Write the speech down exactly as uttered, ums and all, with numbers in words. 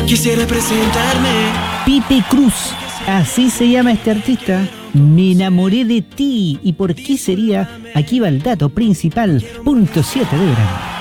Quisiera presentarme. Pipe Cruz, así se llama este artista. Me enamoré de ti. ¿Y por qué sería? Aquí va el dato principal. Punto siete de grano.